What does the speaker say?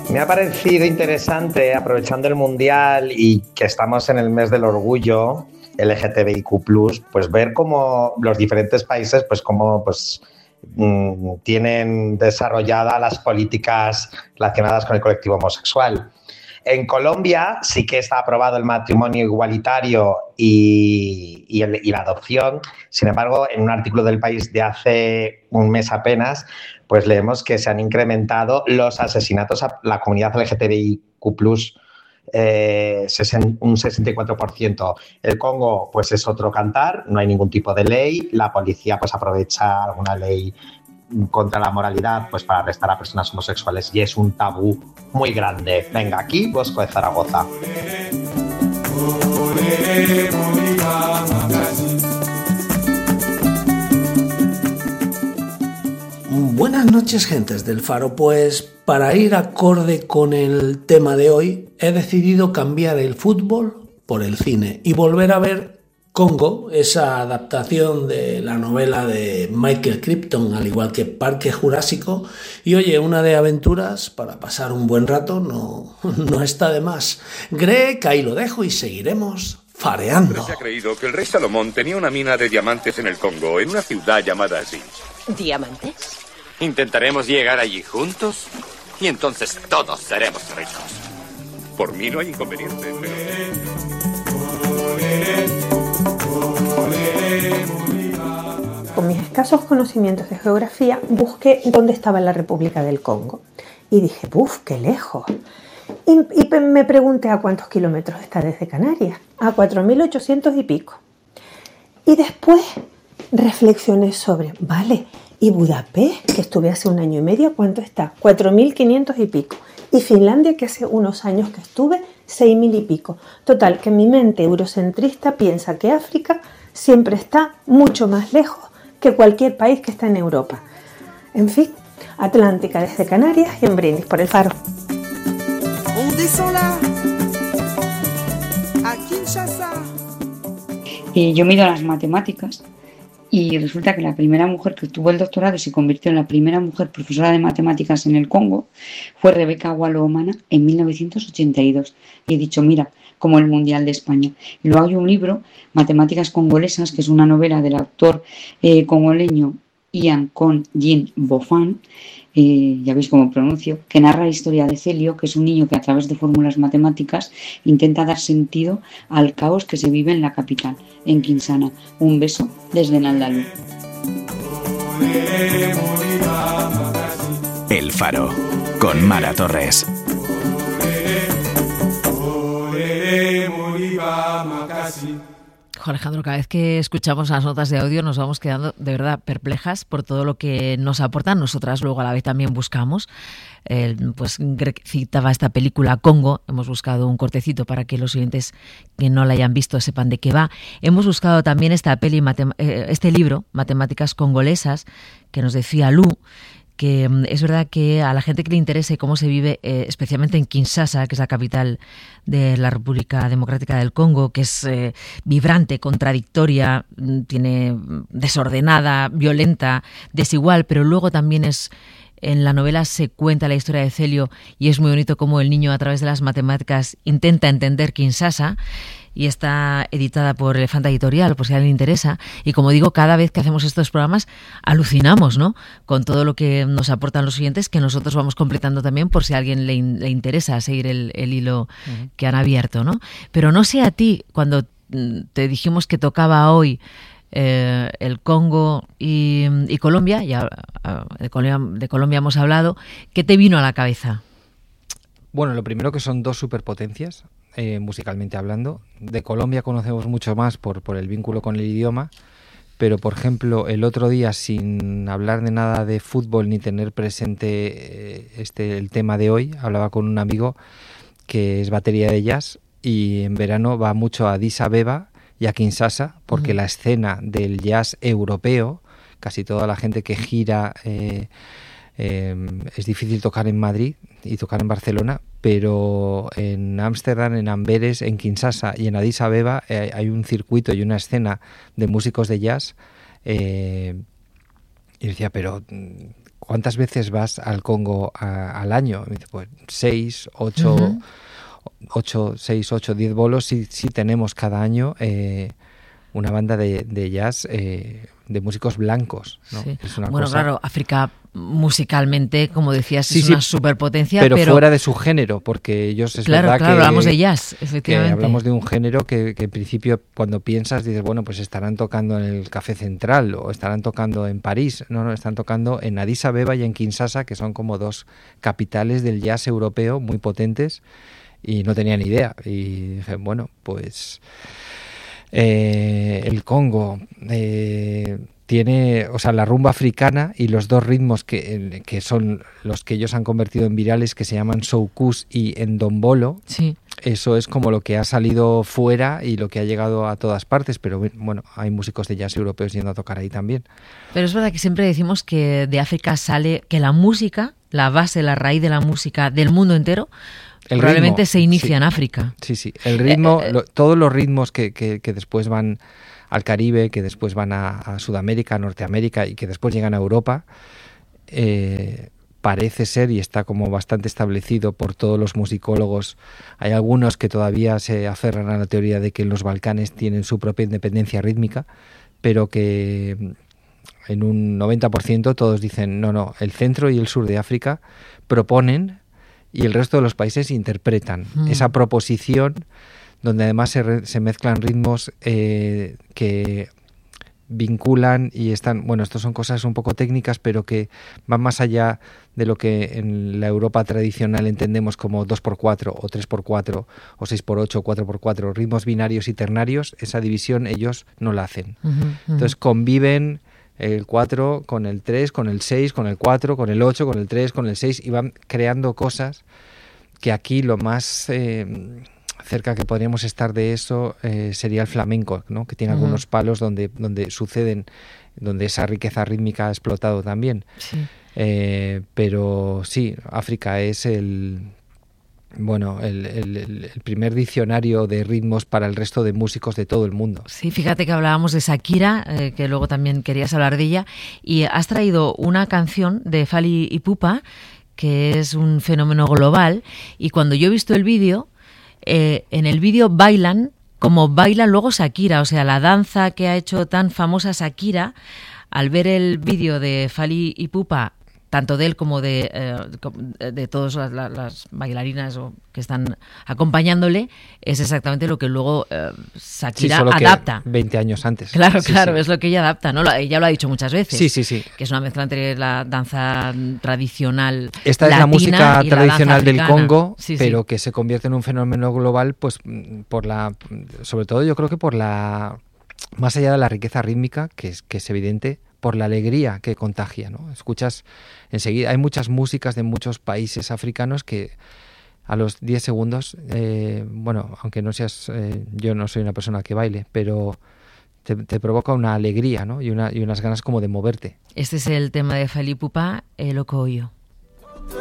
Me ha parecido interesante, aprovechando el Mundial y que estamos en el mes del orgullo LGTBIQ+, pues ver cómo los diferentes países, pues cómo tienen desarrolladas las políticas relacionadas con el colectivo homosexual. En Colombia sí que está aprobado el matrimonio igualitario y la adopción. Sin embargo, en un artículo del País de hace un mes apenas, pues leemos que se han incrementado los asesinatos a la comunidad LGTBIQ+, un 64%. El Congo, pues es otro cantar, no hay ningún tipo de ley. La policía, pues aprovecha alguna ley contra la moralidad, pues para arrestar a personas homosexuales, y es un tabú muy grande. Venga, aquí Bosco de Zaragoza. Buenas noches, gentes del Faro. Pues para ir acorde con el tema de hoy, he decidido cambiar el fútbol por el cine y volver a ver Congo, esa adaptación de la novela de Michael Crichton, al igual que Parque Jurásico. Y oye, una de aventuras para pasar un buen rato no está de más. Greg, ahí lo dejo y seguiremos fareando. Pero se ha creído que el rey Salomón tenía una mina de diamantes en el Congo, en una ciudad llamada así. ¿Diamantes? Intentaremos llegar allí juntos y entonces todos seremos ricos. Por mí no hay inconveniente, pero... Con mis escasos conocimientos de geografía, busqué dónde estaba la República del Congo. Y dije, ¡buf, qué lejos! Y me pregunté a cuántos kilómetros está desde Canarias. A 4.800 y pico. Y después reflexioné sobre, vale, ¿y Budapest, que estuve hace 1 año y medio, cuánto está? 4.500 y pico. Y Finlandia, que hace unos años que estuve, 6.000 y pico. Total, que mi mente eurocentrista piensa que África siempre está mucho más lejos que cualquier país que está en Europa. En fin, Atlántica desde Canarias y en Brindis por el Faro. On descend là, a Kinshasa. Yo me he ido a las matemáticas y resulta que la primera mujer que obtuvo el doctorado y se convirtió en la primera mujer profesora de matemáticas en el Congo fue Rebeca Wallo-Omana en 1982. Y he dicho, mira, como el Mundial de España. Y luego hay un libro, Matemáticas Congolesas, que es una novela del autor congoleño Ian Con-Jin Bofan, ya veis cómo pronuncio, que narra la historia de Celio, que es un niño que a través de fórmulas matemáticas intenta dar sentido al caos que se vive en la capital, en Kinshasa. Un beso desde Naldalú. El Faro, con Mara Torres. Alejandro, cada vez que escuchamos las notas de audio nos vamos quedando de verdad perplejas por todo lo que nos aportan. Nosotras luego a la vez también buscamos. Pues Greg citaba esta película Congo. Hemos buscado un cortecito para que los oyentes que no la hayan visto sepan de qué va. Hemos buscado también este libro, Matemáticas Congolesas, que nos decía Lu, que es verdad que a la gente que le interese cómo se vive, especialmente en Kinshasa, que es la capital de la República Democrática del Congo, que es vibrante, contradictoria, desordenada, violenta, desigual, pero luego también en la novela se cuenta la historia de Celio y es muy bonito cómo el niño a través de las matemáticas intenta entender Kinshasa. Y está editada por Elefanta Editorial, por si a alguien le interesa. Y como digo, cada vez que hacemos estos programas alucinamos, ¿no?, con todo lo que nos aportan los oyentes, que nosotros vamos completando también por si a alguien le interesa seguir el hilo que han abierto, ¿no? Pero no sé a ti, cuando te dijimos que tocaba hoy el Congo y Colombia, ya de Colombia hemos hablado, ¿qué te vino a la cabeza? Bueno, lo primero que son 2 superpotencias, musicalmente hablando. De Colombia conocemos mucho más por el vínculo con el idioma, pero por ejemplo el otro día, sin hablar de nada de fútbol ni tener presente el tema de hoy, hablaba con un amigo que es batería de jazz y en verano va mucho a Addis Abeba y a Kinshasa porque la escena del jazz europeo, casi toda la gente que gira, es difícil tocar en Madrid y tocar en Barcelona, pero en Ámsterdam, en Amberes, en Kinshasa y en Addis Abeba hay un circuito y una escena de músicos de jazz, y decía, pero ¿cuántas veces vas al Congo al año? Y me dice, pues 6, 8, 10 bolos sí tenemos cada año una banda de jazz de músicos blancos, ¿no? Sí. Es una bueno, cosa... claro, África musicalmente, como decías, sí, es una superpotencia, pero fuera de su género, porque ellos es claro, verdad claro, que hablamos de jazz, efectivamente. Que hablamos de un género que en principio cuando piensas dices, bueno, pues estarán tocando en el Café Central o estarán tocando en París. No, están tocando en Addis Abeba y en Kinshasa, que son como dos capitales del jazz europeo muy potentes, y no tenía ni idea. Y dije, bueno, pues el Congo tiene, o sea, la rumba africana y los dos ritmos que son los que ellos han convertido en virales, que se llaman soukous y ndombolo. Sí. Eso es como lo que ha salido fuera y lo que ha llegado a todas partes, pero bueno, hay músicos de jazz europeos yendo a tocar ahí también. Pero es verdad que siempre decimos que de África sale, que la música, la base, la raíz de la música del mundo entero, probablemente se inicia en África. Sí, el ritmo, todos los ritmos que después van al Caribe, que después van a Sudamérica, a Norteamérica y que después llegan a Europa, parece ser, y está como bastante establecido por todos los musicólogos. Hay algunos que todavía se aferran a la teoría de que los Balcanes tienen su propia independencia rítmica, pero que en un 90% todos dicen no, el centro y el sur de África proponen y el resto de los países interpretan esa proposición, donde además se mezclan ritmos que vinculan y están, bueno, estas son cosas un poco técnicas, pero que van más allá de lo que en la Europa tradicional entendemos como 2x4 o 3x4 o 6x8 o 4x4, ritmos binarios y ternarios. Esa división ellos no la hacen. Entonces conviven el 4 con el 3, con el 6, con el 4, con el 8, con el 3, con el 6, y van creando cosas que aquí lo más cerca que podríamos estar de eso sería el flamenco, ¿no? Que tiene algunos palos donde suceden, donde esa riqueza rítmica ha explotado también. Sí. Pero sí, África es el primer diccionario de ritmos para el resto de músicos de todo el mundo. Sí, fíjate que hablábamos de Shakira, que luego también querías hablar de ella, y has traído una canción de Fally Ipupa, que es un fenómeno global, y cuando yo he visto el vídeo, en el vídeo bailan como baila luego Shakira, o sea, la danza que ha hecho tan famosa Shakira, al ver el vídeo de Fally Ipupa, tanto de él como de todas las bailarinas que están acompañándole, es exactamente lo que luego Shakira solo adapta. Que 20 años antes. Claro, es lo que ella adapta, ¿no? Ella lo ha dicho muchas veces. Sí. Que es una mezcla entre la danza tradicional Esta es la música tradicional del Congo, pero sí. que se convierte en un fenómeno global, pues sobre todo yo creo que más allá de la riqueza rítmica, que es evidente, por la alegría que contagia, ¿no? Escuchas enseguida, hay muchas músicas de muchos países africanos que a los 10 segundos, aunque no seas, yo no soy una persona que baile, pero te provoca una alegría, ¿no? Y unas ganas como de moverte. Este es el tema de Fally Ipupa, El Okoyo.